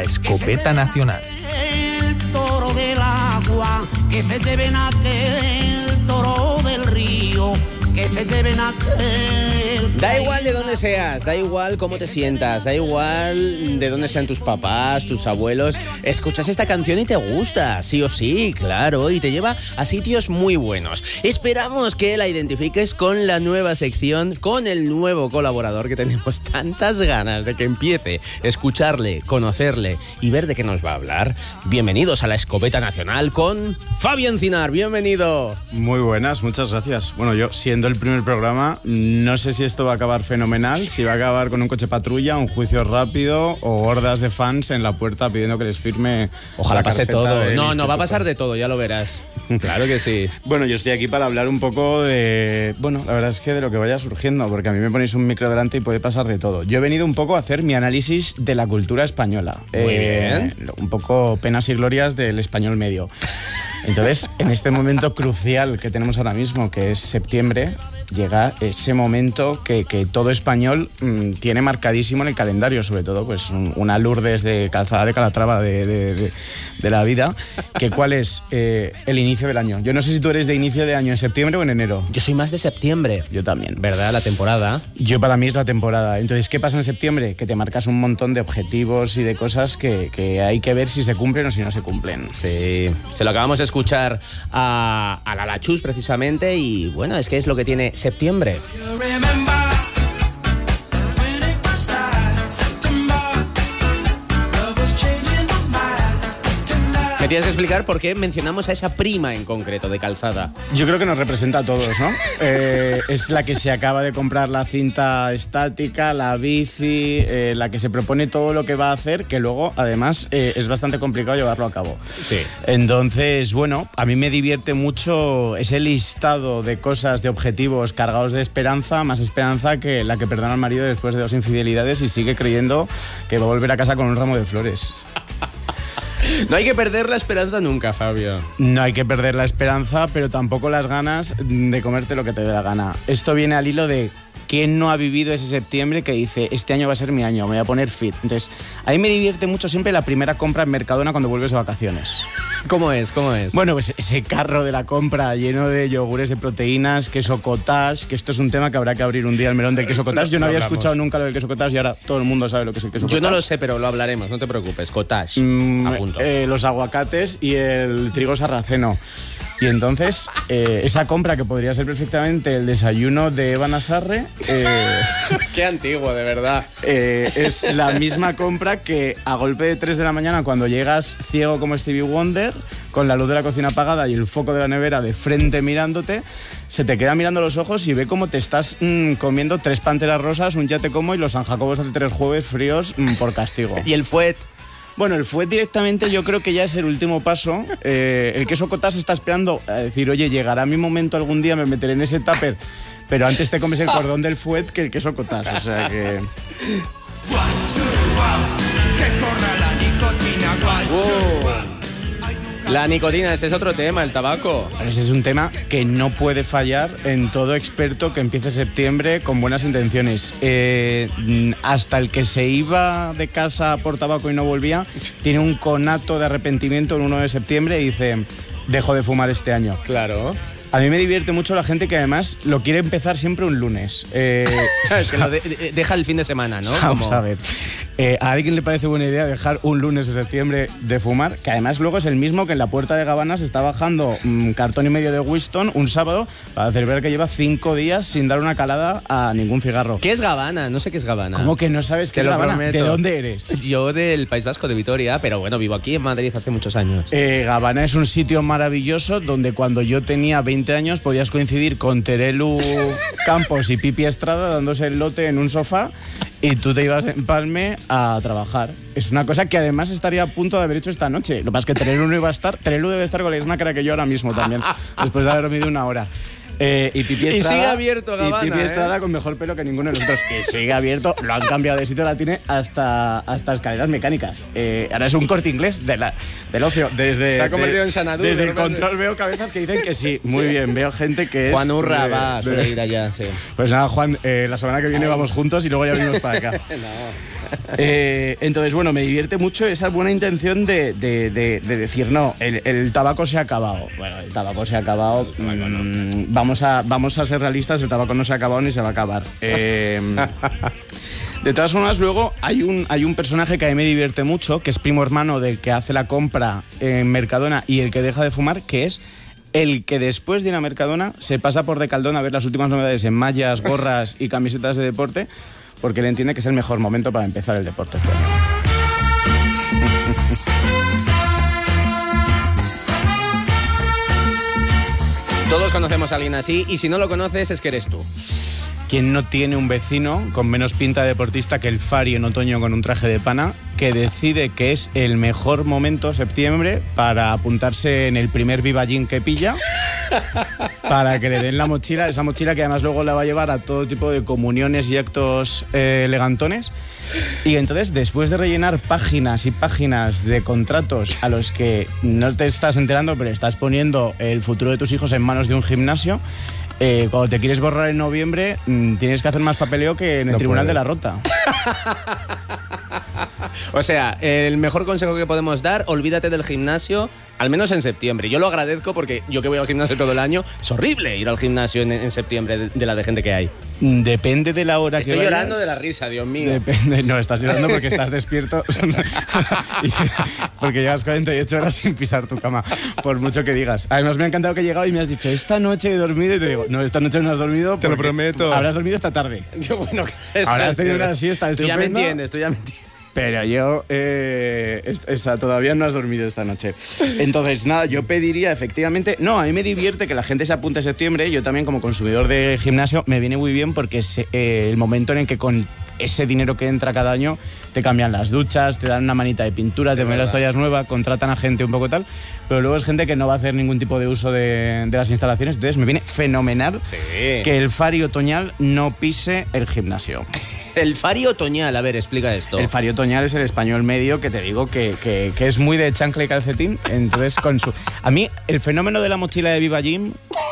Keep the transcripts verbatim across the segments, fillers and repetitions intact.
escopeta nacional. El toro del agua, que se lleven aquel toro del río, que se lleven aquel... Da igual de dónde seas, da igual cómo te sientas, da igual de dónde sean tus papás, tus abuelos, escuchas esta canción y te gusta, sí o sí, claro, y te lleva a sitios muy buenos. Esperamos que la identifiques con la nueva sección, con el nuevo colaborador que tenemos tantas ganas de que empiece, escucharle, conocerle y ver de qué nos va a hablar. Bienvenidos a la Escopeta Nacional con Fabio Encinar, bienvenido. Muy buenas, muchas gracias. Bueno, yo siendo el primer programa, no sé si esto va a acabar fenomenal, si va a acabar con un coche patrulla, un juicio rápido o hordas de fans en la puerta pidiendo que les firme. Ojalá pase todo. No, no, va a instituto. pasar de todo, ya lo verás. Claro que sí. Bueno, yo estoy aquí para hablar un poco de... Bueno, la verdad es que de lo que vaya surgiendo, porque a mí me ponéis un micro delante y puede pasar de todo. Yo he venido un poco a hacer mi análisis de la cultura española. Muy eh, bien. Un poco penas y glorias del español medio. Entonces, en este momento crucial que tenemos ahora mismo, que es septiembre, llega ese momento que, que todo español mmm, tiene marcadísimo en el calendario, sobre todo pues un, una Lourdes de Calzada de Calatrava de, de, de, de la vida, que cuál es eh, el inicio del año. Yo no sé si tú eres de inicio de año en septiembre o en enero. Yo soy más de septiembre. Yo también. ¿Verdad? La temporada. Yo para mí es la temporada. Entonces, ¿qué pasa en septiembre? Que te marcas un montón de objetivos y de cosas que, que hay que ver si se cumplen o si no se cumplen. Sí, se lo acabamos de escuchar a, a la Lachus precisamente y bueno, es que es lo que tiene septiembre. Me tienes que explicar por qué mencionamos a esa prima en concreto de Calzada. Yo creo que nos representa a todos, ¿no? Eh, es la que se acaba de comprar la cinta estática, la bici, eh, la que se propone todo lo que va a hacer, que luego, además, eh, es bastante complicado llevarlo a cabo. Sí. Entonces, bueno, a mí me divierte mucho ese listado de cosas, de objetivos cargados de esperanza, más esperanza que la que perdona al marido después de dos infidelidades y sigue creyendo que va a volver a casa con un ramo de flores. No hay que perder la esperanza nunca, Fabio. No hay que perder la esperanza, pero tampoco las ganas de comerte lo que te dé la gana. Esto viene al hilo de quién no ha vivido ese septiembre que dice, este año va a ser mi año, me voy a poner fit. Entonces, a mí me divierte mucho siempre la primera compra en Mercadona cuando vuelves de vacaciones. ¿Cómo es? ¿Cómo es? Bueno, pues ese carro de la compra lleno de yogures de proteínas, queso cottage, que esto es un tema que habrá que abrir un día, el melón del queso cottage. Yo no había escuchado nunca lo del queso cottage y ahora todo el mundo sabe lo que es el queso cottage. Yo no lo sé, pero lo hablaremos, no te preocupes. Cottage, mm, a punto. Eh, los aguacates y el trigo sarraceno. Y entonces, eh, esa compra que podría ser perfectamente el desayuno de Eva Nasarre... Eh, Qué antiguo, de verdad. Eh, es la misma compra que a golpe de tres de la mañana, cuando llegas ciego como Stevie Wonder, con la luz de la cocina apagada y el foco de la nevera de frente mirándote, se te queda mirando los ojos y ve cómo te estás mmm, comiendo tres panteras rosas, un ya te como y los San Jacobos hace tres jueves fríos mmm, por castigo. ¿Y el fuet? Bueno, el fuet directamente yo creo que ya es el último paso. Eh, el queso cottage está esperando a decir, oye, llegará mi momento algún día, me meteré en ese tupper, pero antes te comes el cordón del fuet que el queso cottage, o sea que... Wow. La nicotina, ese es otro tema, el tabaco. Ese es un tema que no puede fallar en todo experto que empiece septiembre con buenas intenciones. Eh, hasta el que se iba de casa por tabaco y no volvía, tiene un conato de arrepentimiento el uno de septiembre y dice, dejo de fumar este año. Claro. A mí me divierte mucho la gente que además lo quiere empezar siempre un lunes. Eh, ¿Sabes? Que lo de, de, deja el fin de semana, ¿no? Vamos Como... a ver. Eh, ¿A alguien le parece buena idea dejar un lunes de septiembre de fumar? Que además luego es el mismo que en la puerta de Gabbana se está bajando mmm, cartón y medio de Winston un sábado para celebrar que lleva cinco días sin dar una calada a ningún cigarro. ¿Qué es Gabbana? No sé qué es Gabbana. ¿Cómo que no sabes qué es Gabbana? ¿De dónde eres? Yo del País Vasco, de Vitoria, pero bueno, vivo aquí en Madrid hace muchos años. Eh, Gabbana es un sitio maravilloso donde cuando yo tenía veinte años podías coincidir con Terelu Campos y Pipi Estrada dándose el lote en un sofá y tú te ibas de empalme a trabajar. Es una cosa que además estaría a punto de haber hecho esta noche. Lo que pasa es que Terelu no iba a estar. Terelu debe estar con la misma cara que yo ahora mismo también, después de haber dormido una hora. Eh, y Pipi Estrada, y sigue abierto Gabbana, y Pipi Estrada ¿eh? con mejor pelo que ninguno de nosotros. Que sigue abierto, lo han cambiado de sitio, la tiene hasta, hasta escaleras mecánicas. Eh, ahora es un Corte Inglés de la, del ocio. Desde, Se ha convertido de, en Xanadu. Desde el control veo cabezas que dicen que sí. Muy bien, veo gente que es... Juan Urra de, va a de, ir allá, sí. Pues nada, Juan, eh, la semana que viene Ay. vamos juntos y luego ya venimos para acá. No. Eh, entonces, bueno, me divierte mucho esa buena intención de, de, de, de decir, no, el, el tabaco se ha acabado. Bueno, el tabaco se ha acabado. Mmm, vamos, a, vamos a ser realistas, el tabaco no se ha acabado ni se va a acabar. Eh, de todas formas, luego hay un, hay un personaje que a mí me divierte mucho, que es primo hermano del que hace la compra en Mercadona y el que deja de fumar, que es el que después de ir a Mercadona se pasa por Decaldón a ver las últimas novedades en mallas, gorras y camisetas de deporte, porque él entiende que es el mejor momento para empezar el deporte este año. Todos conocemos a alguien así y si no lo conoces es que eres tú. ¿Quién no tiene un vecino con menos pinta de deportista que el Fari en otoño con un traje de pana que decide que es el mejor momento, septiembre, para apuntarse en el primer Viva Gym que pilla para que le den la mochila, esa mochila que además luego la va a llevar a todo tipo de comuniones y actos eh, elegantones? Y entonces, después de rellenar páginas y páginas de contratos a los que no te estás enterando, pero estás poniendo el futuro de tus hijos en manos de un gimnasio, Eh, cuando te quieres borrar en noviembre, mmm, tienes que hacer más papeleo que en el no Tribunal puede. de la Rota. O sea, el mejor consejo que podemos dar, olvídate del gimnasio, al menos en septiembre. Yo lo agradezco porque yo que voy al gimnasio todo el año, es horrible ir al gimnasio en, en septiembre de, de la de gente que hay. Depende de la hora Estoy que vayas. Estoy llorando de la risa, Dios mío. Depende, no, estás llorando porque estás despierto. Porque llevas cuarenta y ocho horas sin pisar tu cama, por mucho que digas. Además, me ha encantado que he llegado y me has dicho, esta noche he dormido, y te digo, no, esta noche no has dormido. Te lo prometo. Habrás dormido esta tarde. Yo, bueno, ahora has tenido una siesta estupenda. Tú ya me entiendes, tú ya me entiendes. Pero yo eh, esa, todavía no has dormido esta noche. Entonces, nada, yo pediría efectivamente... No, a mí me divierte que la gente se apunte a septiembre. Yo también, como consumidor de gimnasio, me viene muy bien porque es eh, el momento en el que con ese dinero que entra cada año te cambian las duchas, te dan una manita de pintura, te ponen las toallas nuevas, contratan a gente un poco tal, pero luego es gente que no va a hacer ningún tipo de uso de, de las instalaciones. Entonces me viene fenomenal sí. que el Fari otoñal no pise el gimnasio. El Fari otoñal, a ver, explica esto. El Fari otoñal es el español medio que te digo que, que, que es muy de chancla y calcetín. Entonces, con su... A mí, el fenómeno de la mochila de Viva Gym...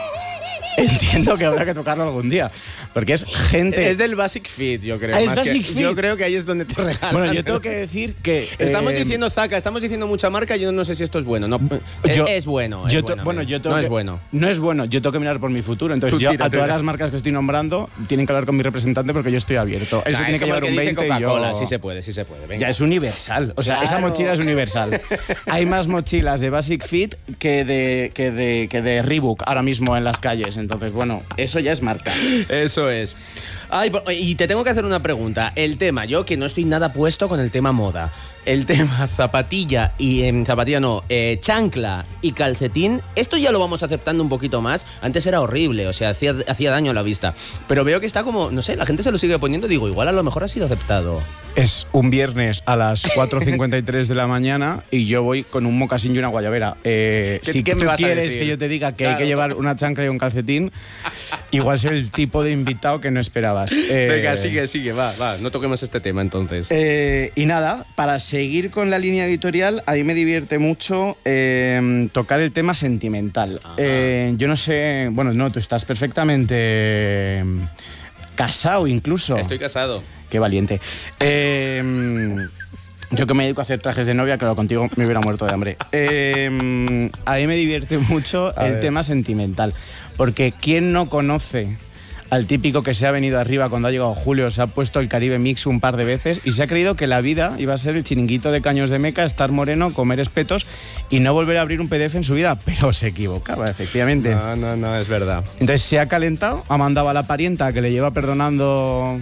Entiendo que habrá que tocarlo algún día, porque es gente... Es del Basic Fit, yo creo. Ah, es más Basic que, Fit. Yo creo que ahí es donde te regalan. Bueno, yo tengo que decir que... Estamos eh, diciendo Zaka, estamos diciendo mucha marca y yo no sé si esto es bueno. No, yo, es, es bueno. Es yo bueno, bueno yo tengo no que, es bueno. No es bueno, yo tengo que mirar por mi futuro. Entonces, Tú yo tira, a todas tira. las marcas que estoy nombrando tienen que hablar con mi representante porque yo estoy abierto. Él Nah, se tiene es que como llevar el un que dice veinte y yo... Coca-Cola, sí se puede, sí se puede. Venga. Ya es universal. O sea, Claro. esa mochila es universal. Hay más mochilas de Basic Fit que de, que, de, que de Reebok ahora mismo en las calles. Entonces, bueno, eso ya es marca. Eso es. Ay, y te tengo que hacer una pregunta. El tema, yo que no estoy nada puesto con el tema moda. El tema zapatilla y eh, zapatilla no, eh, chancla y calcetín, esto ya lo vamos aceptando un poquito más. Antes era horrible, o sea, hacía, hacía daño a la vista. Pero veo que está como, no sé, la gente se lo sigue poniendo. Digo, igual a lo mejor ha sido aceptado. Es un viernes a las cuatro cincuenta y tres de la mañana y yo voy con un mocasín y una guayabera. Eh, ¿Qué, si qué tú me vas a quieres decir? que yo te diga que Claro. hay que llevar una chancla y un calcetín, igual soy el tipo de invitado que no esperabas. Eh, Venga, sigue, sigue, va, va, no toquemos este tema entonces. Eh, y nada, para seguir con la línea editorial, a mí me divierte mucho eh, tocar el tema sentimental. Eh, yo no sé, bueno, no, tú estás perfectamente eh, casado incluso. Estoy casado. Qué valiente. Eh, yo que me dedico a hacer trajes de novia, claro, contigo me hubiera muerto de hambre. Eh, a mí me divierte mucho A el ver. tema sentimental, porque ¿quién no conoce al típico que se ha venido arriba cuando ha llegado Julio, se ha puesto el Caribe Mix un par de veces y se ha creído que la vida iba a ser el chiringuito de Caños de Meca, estar moreno, comer espetos y no volver a abrir un P D F en su vida? Pero se equivocaba, efectivamente. No, no, no, es verdad. Entonces se ha calentado, ha mandado a la parienta que le lleva perdonando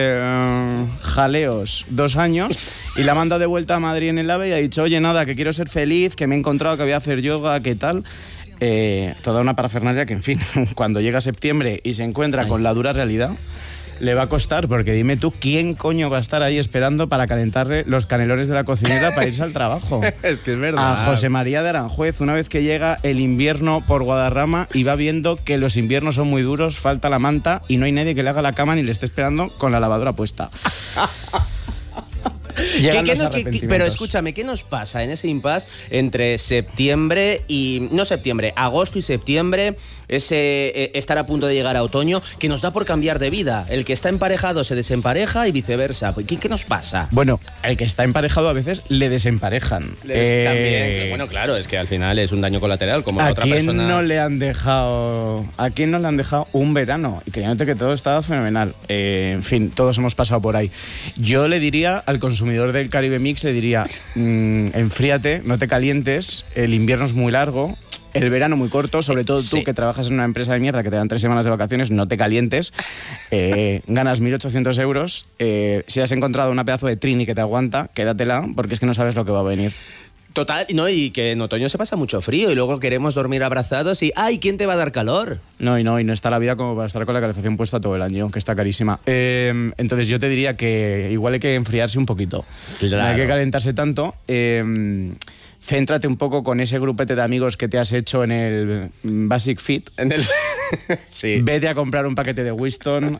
eh, jaleos dos años y la manda de vuelta a Madrid en el AVE y ha dicho, oye, nada, que quiero ser feliz, que me he encontrado, que voy a hacer yoga, que tal... Eh, toda una parafernalia que, en fin, cuando llega septiembre y se encuentra Ay. con la dura realidad, le va a costar, porque dime tú, ¿quién coño va a estar ahí esperando para calentarle los canelones de la cocinera para irse al trabajo? Es que es verdad. A José María de Aranjuez, una vez que llega el invierno por Guadarrama y va viendo que los inviernos son muy duros, falta la manta y no hay nadie que le haga la cama ni le esté esperando con la lavadora puesta. Llegan ¿Qué, qué los no- qué- qué- arrepentimientos. pero escúchame, ¿qué nos pasa en ese impasse entre septiembre y... No septiembre, agosto y septiembre, ese eh, estar a punto de llegar a otoño, que nos da por cambiar de vida? El que está emparejado se desempareja y viceversa. ¿Qué, qué nos pasa? Bueno, el que está emparejado a veces le desemparejan. Le des- Eh, También, bueno, claro, es que al final es un daño colateral, como la ¿A otra quién persona... no le han dejado a quién no le han dejado un verano? Y créanme que todo estaba fenomenal. Eh, en fin, todos hemos pasado por ahí. Yo le diría al consumidor del Caribe Mix, le diría, mm, enfríate, no te calientes, el invierno es muy largo, el verano muy corto, sobre todo tú Sí. que trabajas en una empresa de mierda que te dan tres semanas de vacaciones, no te calientes, eh, ganas mil ochocientos euros, eh, si has encontrado una pedazo de trini que te aguanta, quédatela, porque es que no sabes lo que va a venir. Total, no, y que en otoño se pasa mucho frío y luego queremos dormir abrazados y ¡ay! ¿Quién te va a dar calor? No, y no, y no está la vida como para estar con la calefacción puesta todo el año, que está carísima. Eh, entonces yo te diría que igual hay que enfriarse un poquito. Claro. No hay que calentarse tanto. Eh, céntrate un poco con ese grupete de amigos que te has hecho en el Basic Fit. En el... sí. Vete a comprar un paquete de Winston,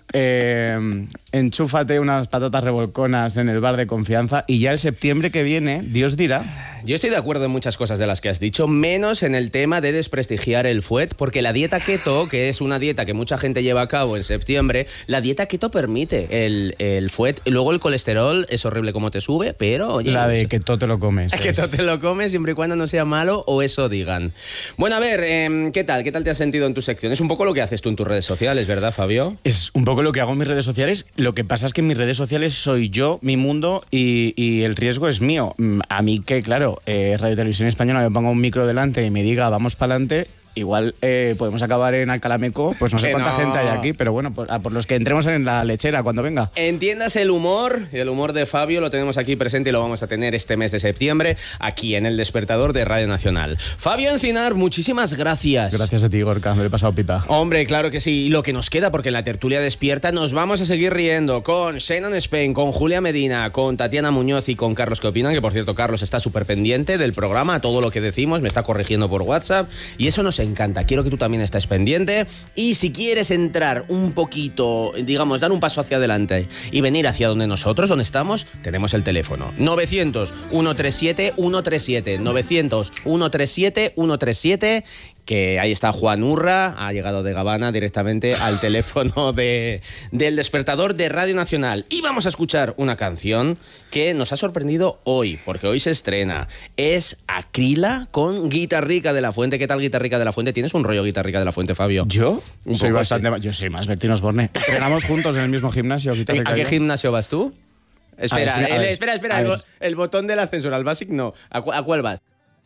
eh, enchúfate unas patatas revolconas en el bar de confianza y ya el septiembre que viene, Dios dirá. Yo estoy de acuerdo en muchas cosas de las que has dicho, menos en el tema de desprestigiar el fuet, porque la dieta keto, que es una dieta que mucha gente lleva a cabo en septiembre, la dieta keto permite el, el fuet. Y luego el colesterol es horrible como te sube, pero oye... La de eso- que todo te lo comes. que tú te lo comes siempre y cuando no sea malo, o eso digan. Bueno, a ver, eh, ¿qué tal? ¿Qué tal te has sentido en tu sección? Es un poco lo que haces tú en tus redes sociales, ¿verdad, Fabio? Es un poco lo que hago en mis redes sociales. Lo que pasa es que en mis redes sociales soy yo, mi mundo, y, y el riesgo es mío. Mm, A mí que, claro, eh, Radio Televisión Española me ponga un micro delante y me diga vamos para adelante, igual eh, podemos acabar en Alcalameco, pues no sé Que cuánta no. gente hay aquí, pero bueno, por, a por los que entremos en la lechera cuando venga. Entiendas el humor, y el humor de Fabio lo tenemos aquí presente y lo vamos a tener este mes de septiembre aquí en El Despertador de Radio Nacional. Fabio Encinar, muchísimas gracias. Gracias a ti, Gorka, me lo he pasado pipa. Hombre, claro que sí. Y lo que nos queda, porque en la tertulia despierta nos vamos a seguir riendo con Shannon Spain, con Julia Medina, con Tatiana Muñoz y con Carlos que opinan, que por cierto Carlos está súper pendiente del programa, todo lo que decimos, me está corrigiendo por WhatsApp y eso nos encanta. Quiero que tú también estés pendiente y si quieres entrar un poquito, digamos, dar un paso hacia adelante y venir hacia donde nosotros, donde estamos, tenemos el teléfono. novecientos, ciento treinta y siete, ciento treinta y siete. novecientos, ciento treinta y siete, ciento treinta y siete. Que ahí está Juan Urra, ha llegado de Gabana directamente al teléfono de, del Despertador de Radio Nacional. Y vamos a escuchar una canción que nos ha sorprendido hoy, porque hoy se estrena. Es Acrila con Guitarrica de la Fuente. ¿Qué tal Guitarrica de la Fuente? ¿Tienes un rollo Guitarrica de la Fuente, Fabio? ¿Yo? Un soy poco bastante... ma- Yo soy más Bertín Osborne. Entrenamos juntos en el mismo gimnasio. Guitarra y ¿A qué Cairo. gimnasio vas tú? Espera, A ver, sí, a el- ver, espera, espera, a el, ver. bo- el botón del ascensor, al Basic no. ¿A, cu- a cuál vas?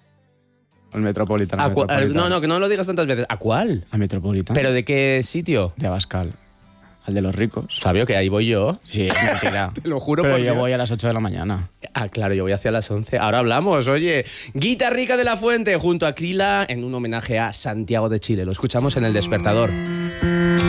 Al Metropolitano. ¿A al cu- al- Metropolitano. no, no, que no lo digas tantas veces. ¿A cuál? Al Metropolitano. ¿Pero de qué sitio? De Abascal. Al de los ricos. Fabio, que ahí voy yo. Sí, es mentira. Te lo juro Pero por yo Dios. voy a las ocho de la mañana. Ah, claro, yo voy hacia las once. Ahora hablamos, oye. Guitarrica de la Fuente junto a Acrila en un homenaje a Santiago de Chile. Lo escuchamos en El Despertador.